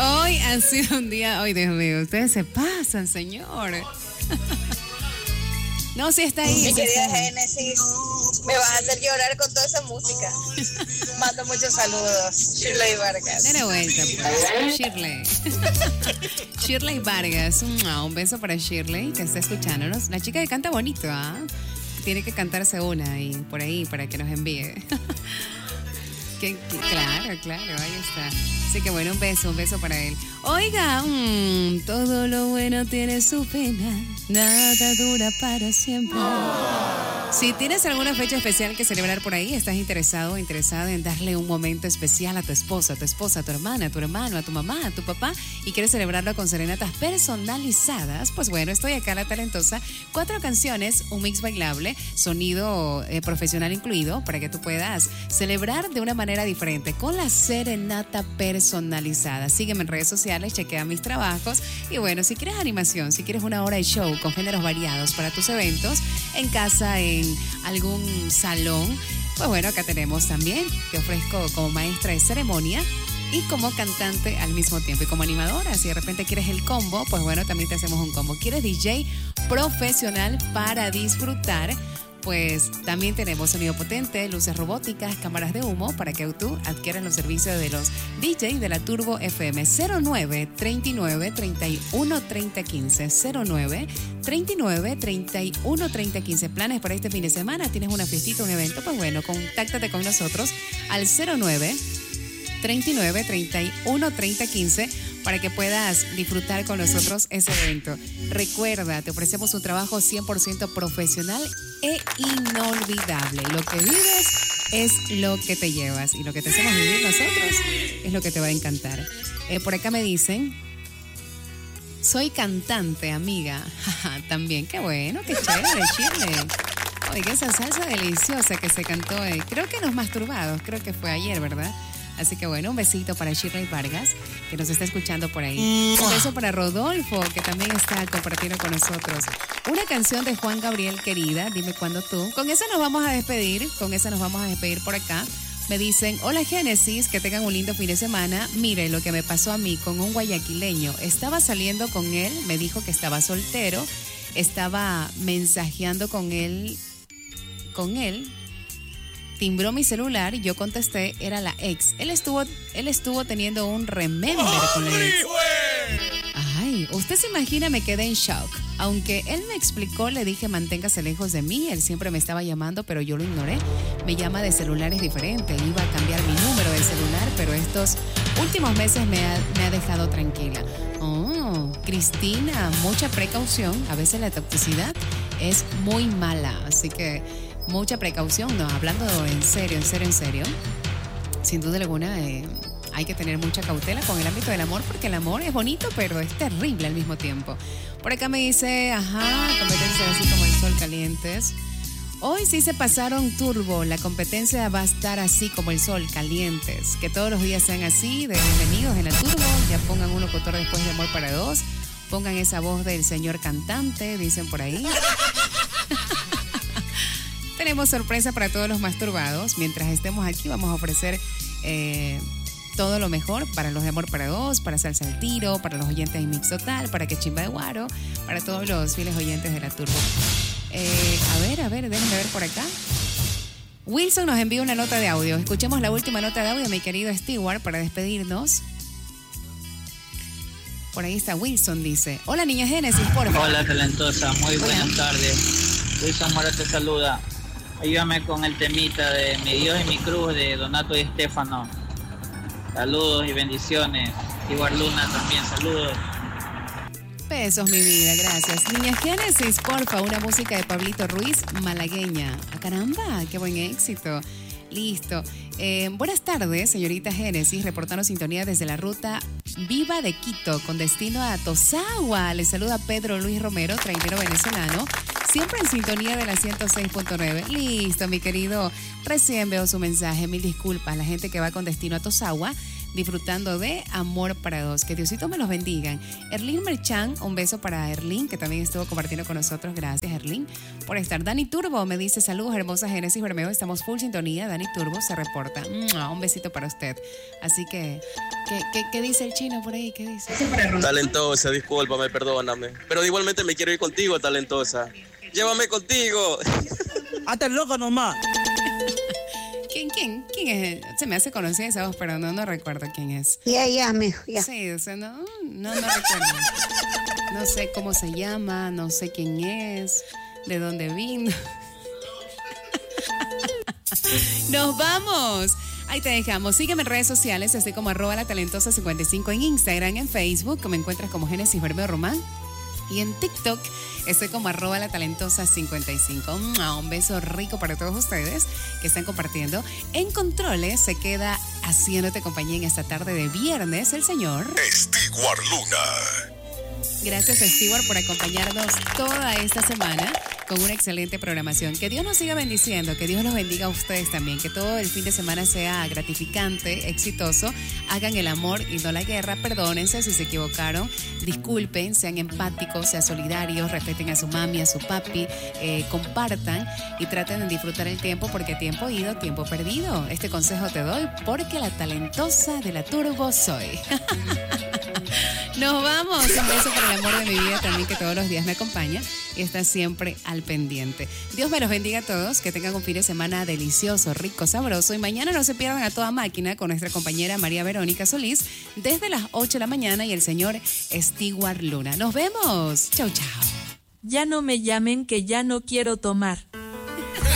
Hoy ha sido un día, ay Dios mío, ustedes se pasan, señor. No, sí está ahí. Mi querida Génesis, me vas a hacer llorar con toda esa música. Mando muchos saludos. Shirley Vargas. Dale vuelta, pues. Shirley. Shirley Vargas. Un beso para Shirley, que está escuchándonos. La chica que canta bonito, ¿ah? Tiene que cantarse una y por ahí para que nos envíe. Claro, ahí está. Así que bueno, un beso para él. Oiga, todo lo bueno tiene su pena, nada dura para siempre. Si tienes alguna fecha especial que celebrar por ahí, estás interesado o interesada en darle un momento especial a tu esposa, a tu hermana, a tu hermano, a tu mamá, a tu papá y quieres celebrarlo con serenatas personalizadas, pues bueno, estoy acá, La Talentosa. 4 canciones, un mix bailable, sonido profesional incluido, para que tú puedas celebrar de una manera diferente con la serenata personalizada. Sígueme en redes sociales, chequea mis trabajos y bueno, si quieres animación, si quieres una hora de show con géneros variados para tus eventos, en casa, en algún salón, pues bueno, acá tenemos también, te ofrezco como maestra de ceremonia y como cantante al mismo tiempo y como animadora. Si de repente quieres el combo, pues bueno, también te hacemos un combo. ¿Quieres DJ profesional para disfrutar? Pues también tenemos sonido potente, luces robóticas, cámaras de humo para que tú adquieras los servicios de los DJ de la Turbo FM. 09 39 31 30 15 09 39 31 30 15. Planes para este fin de semana, tienes una fiestita, un evento, pues bueno, contáctate con nosotros al 09 39 31 30 15 para que puedas disfrutar con nosotros ese evento. Recuerda, te ofrecemos un trabajo 100% profesional e inolvidable. Lo que vives es lo que te llevas y lo que te hacemos vivir nosotros es lo que te va a encantar. Por acá me dicen, soy cantante, amiga. También, qué bueno, qué chévere, Shirley. Oiga, esa salsa deliciosa que se cantó, creo que en Los Masturbados, creo que fue ayer, ¿verdad? Así que bueno, un besito para Shirley Vargas, que nos está escuchando por ahí. Un beso para Rodolfo, que también está compartiendo con nosotros. Una canción de Juan Gabriel, Querida, dime cuándo tú. Con esa nos vamos a despedir, por acá. Me dicen, hola Génesis, que tengan un lindo fin de semana. Mire lo que me pasó a mí con un guayaquileño. Estaba saliendo con él, me dijo que estaba soltero, estaba mensajeando con él. Timbró mi celular y yo contesté, era la ex. Él estuvo teniendo un remember con la ex. Ay, usted se imagina, me quedé en shock. Aunque él me explicó, le dije, manténgase lejos de mí. Él siempre me estaba llamando, pero yo lo ignoré. Me llama de celulares diferentes. Iba a cambiar mi número de celular, pero estos últimos meses me ha dejado tranquila. Oh, Cristina, mucha precaución. A veces la toxicidad es muy mala, así que mucha precaución, no, hablando en serio. Sin duda alguna, hay que tener mucha cautela con el ámbito del amor, porque el amor es bonito, pero es terrible al mismo tiempo. Por acá me dice, competencia así como el sol calientes. Hoy sí se pasaron turbo, la competencia va a estar así como el sol calientes. Que todos los días sean así, de bienvenidos en la turbo, ya pongan un locutor después de Amor para Dos, pongan esa voz del señor cantante, dicen por ahí. Tenemos sorpresa para todos los masturbados. Mientras estemos aquí vamos a ofrecer todo lo mejor para los de Amor para Dos, para Salsa al Tiro, para los oyentes de Mix Total, para Que Chimba de Guaro, para todos los fieles oyentes de la Turbo. A ver, déjenme ver por acá. Wilson nos envía una nota de audio. Escuchemos la última nota de audio, mi querido Stewart, para despedirnos. Por ahí está Wilson, dice. Hola, niña Génesis, por favor. Hola, talentosa. Muy buenas tardes. Wilson Mora te saluda. Ayúdame con el temita de Mi Dios y mi Cruz de Donato y Estefano. Saludos y bendiciones. Igual Luna también, saludos. Besos, mi vida, gracias. Niña Génesis, porfa, una música de Pablito Ruiz, malagueña. ¡Ah, caramba! ¡Qué buen éxito! Listo. Buenas tardes, señorita Génesis, reportando sintonía desde la ruta Viva de Quito, con destino a Tosagua. Les saluda Pedro Luis Romero, trailero venezolano, siempre en sintonía de la 106.9. Listo, mi querido. Recién veo su mensaje. Mil disculpas. La gente que va con destino a Tosagua disfrutando de Amor para Dos. Que Diosito me los bendiga. Erlín Merchan, un beso para Erlín, que también estuvo compartiendo con nosotros. Gracias, Erlín, por estar. Dani Turbo me dice, saludos, hermosa Génesis Bermeo, estamos full sintonía. Dani Turbo se reporta. Un besito para usted. Así que, ¿qué dice el chino por ahí? ¿Qué dice? Talentosa, discúlpame, perdóname. Pero igualmente me quiero ir contigo, talentosa. Llévame contigo. Hazte loco nomás. ¿Quién es? Se me hace conocida esa voz, pero no recuerdo quién es. Ya, mijo, ya. Sí, o sea, no recuerdo. No sé cómo se llama, no sé quién es, de dónde vino. ¡Nos vamos! Ahí te dejamos. Sígueme en redes sociales, así como @latalentosa55 en Instagram, en Facebook, que me encuentras como Génesis Bermeo Román. Y en TikTok estoy como @latalentosa55. Un beso rico para todos ustedes que están compartiendo. En controles se queda haciéndote compañía en esta tarde de viernes el señor Stewart Luna. Gracias, Stewart, por acompañarnos toda esta semana con una excelente programación. Que Dios nos siga bendiciendo, que Dios los bendiga a ustedes también, que todo el fin de semana sea gratificante, exitoso. Hagan el amor y no la guerra. Perdónense si se equivocaron, disculpen, sean empáticos, sean solidarios, respeten a su mami, a su papi, compartan y traten de disfrutar el tiempo, porque tiempo ido, tiempo perdido. Este consejo te doy porque la talentosa de la Turbo soy. Nos vamos. Un beso por el amor de mi vida también, que todos los días me acompaña y está siempre al pendiente. Dios me los bendiga a todos, que tengan un fin de semana delicioso, rico, sabroso, y mañana no se pierdan a toda máquina con nuestra compañera María Verónica Solís desde las 8 de la mañana y el señor Stewart Luna. Nos vemos. Chau, chau. Ya no me llamen, que ya no quiero tomar.